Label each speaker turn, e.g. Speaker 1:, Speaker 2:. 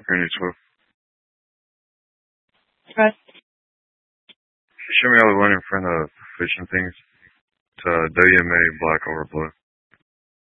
Speaker 1: Unit 12.
Speaker 2: Trust.
Speaker 1: Show me all the one in front of fishing things. It's WMA black over blue.